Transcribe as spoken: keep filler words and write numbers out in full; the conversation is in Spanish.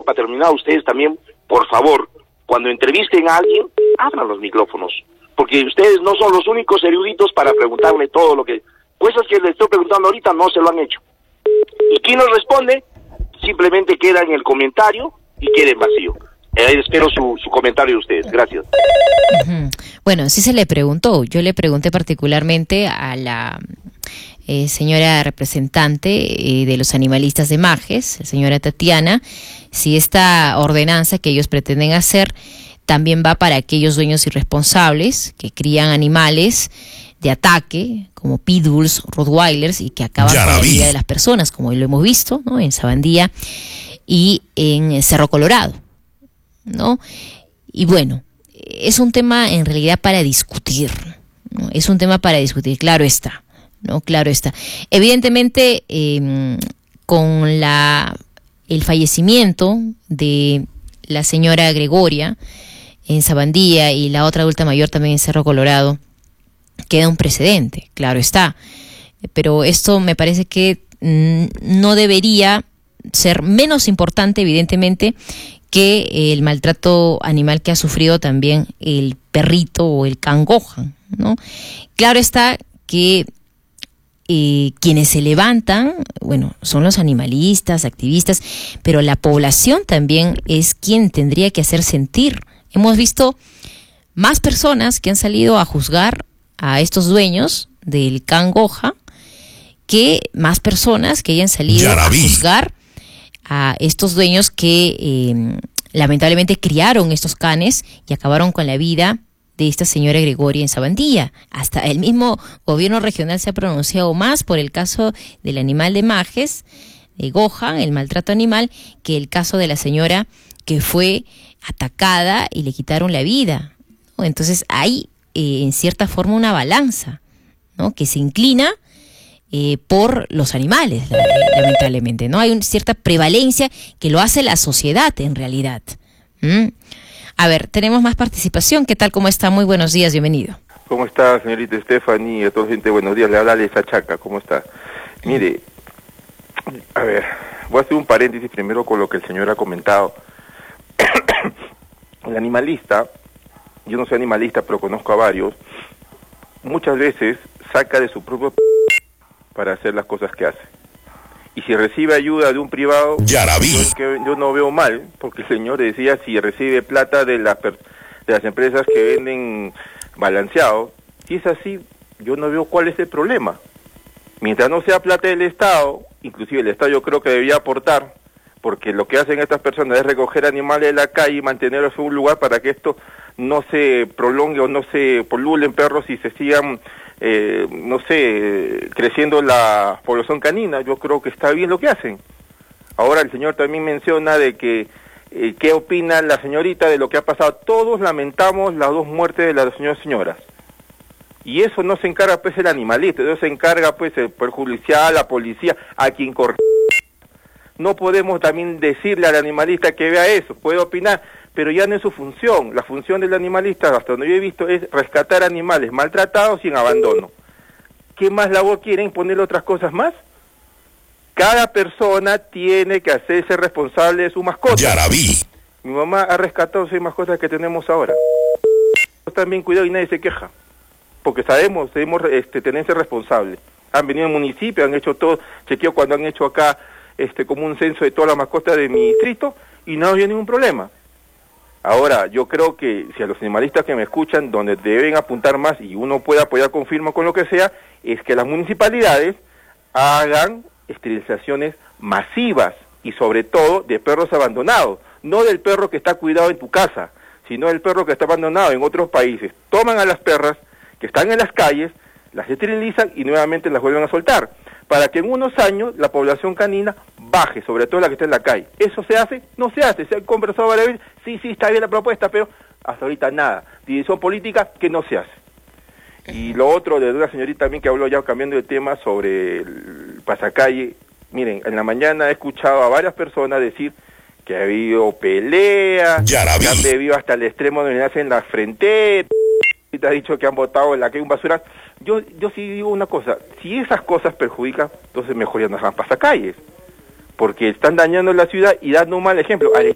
para terminar, ustedes también, por favor, cuando entrevisten a alguien, abran los micrófonos, porque ustedes no son los únicos eruditos para preguntarle todo lo que... Cosas que les estoy preguntando ahorita no se lo han hecho. Y quien nos responde, simplemente queda en el comentario y queda en vacío. Eh, espero su, su comentario de ustedes. Gracias. Uh-huh. Bueno, sí se le preguntó. Yo le pregunté particularmente a la eh, señora representante eh, de los animalistas de Majes, la señora Tatiana, si esta ordenanza que ellos pretenden hacer también va para aquellos dueños irresponsables que crían animales de ataque, como pitbulls, rottweilers, y que acaban con la vida de las personas, como lo hemos visto, ¿no?, en Sabandía y en Cerro Colorado, ¿no? Y bueno, es un tema en realidad para discutir, ¿no? Es un tema para discutir, claro está, ¿no? Claro está. Evidentemente, eh, con la el fallecimiento de la señora Gregoria en Sabandía y la otra adulta mayor también en Cerro Colorado, queda un precedente, claro está. Pero esto me parece que mm, no debería ser menos importante, evidentemente, que el maltrato animal que ha sufrido también el perrito o el can Gohan, ¿no? Claro está que eh, quienes se levantan, bueno, son los animalistas, activistas, pero la población también es quien tendría que hacer sentir. Hemos visto más personas que han salido a juzgar a estos dueños del can Gohan que más personas que hayan salido a juzgar a estos dueños que eh, lamentablemente criaron estos canes y acabaron con la vida de esta señora Gregoria en Sabandía. Hasta el mismo gobierno regional se ha pronunciado más por el caso del animal de Majes, de Gohan, el maltrato animal, que el caso de la señora que fue atacada y le quitaron la vida, ¿no? Entonces hay eh, en cierta forma una balanza, ¿no?, que se inclina Eh, por los animales, lamentablemente, ¿no? Hay una cierta prevalencia que lo hace la sociedad en realidad. ¿Mm? A ver, tenemos más participación. ¿Qué tal? ¿Cómo está? Muy buenos días, bienvenido. ¿Cómo está, señorita Stephanie? A toda la gente, buenos días. Le habla Lesa Chaca, ¿cómo está? Mire, a ver, voy a hacer un paréntesis primero con lo que el señor ha comentado. El animalista, yo no soy animalista, pero conozco a varios, muchas veces saca de su propio para hacer las cosas que hace. Y si recibe ayuda de un privado, ya la vi. Yo, que, yo no veo mal, porque el señor decía, si recibe plata de, la, de las empresas que venden balanceado, si es así, yo no veo cuál es el problema. Mientras no sea plata del Estado, inclusive el Estado yo creo que debía aportar, porque lo que hacen estas personas es recoger animales de la calle y mantenerlos en un lugar para que esto no se prolongue o no se polulen perros y se sigan Eh, no sé, creciendo la población canina. Yo creo que está bien lo que hacen. Ahora el señor también menciona de que eh, qué opina la señorita de lo que ha pasado. Todos lamentamos las dos muertes de las señoras señoras, y eso no se encarga pues el animalista, eso se encarga pues el poder judicial, la policía, a quien corre. No podemos también decirle al animalista que vea eso, puede opinar, pero ya no es su función. La función del animalista, hasta donde yo he visto, es rescatar animales maltratados y en abandono. ¿Qué más labor quieren? ¿Ponerle otras cosas más? Cada persona tiene que hacerse responsable de su mascota. Ya la vi. Mi mamá ha rescatado seis mascotas que tenemos ahora. Están bien cuidados y nadie se queja, porque sabemos, debemos este, tenerse responsables. Han venido al municipio, han hecho todo, chequeo cuando han hecho acá este como un censo de todas las mascotas de mi distrito y no había ningún problema. Ahora, yo creo que si a los animalistas que me escuchan, donde deben apuntar más y uno puede apoyar con firma con lo que sea, es que las municipalidades hagan esterilizaciones masivas y sobre todo de perros abandonados, no del perro que está cuidado en tu casa, sino del perro que está abandonado en otros países. Toman a las perras que están en las calles, las esterilizan y nuevamente las vuelven a soltar, para que en unos años la población canina baje, sobre todo la que está en la calle. ¿Eso se hace? No se hace. Se han conversado varias veces, sí, sí, está bien la propuesta, pero hasta ahorita nada. División política que no se hace. Y lo otro, de una señorita también que habló ya cambiando de tema sobre el pasacalle. Miren, en la mañana he escuchado a varias personas decir que ha habido peleas, que han bebido hasta el extremo donde hacen la frente. Ha dicho que han votado en la que hay un basural. Yo yo sí digo una cosa, si esas cosas perjudican, entonces mejor ya no hagan pasacalles, porque están dañando la ciudad y dando un mal ejemplo.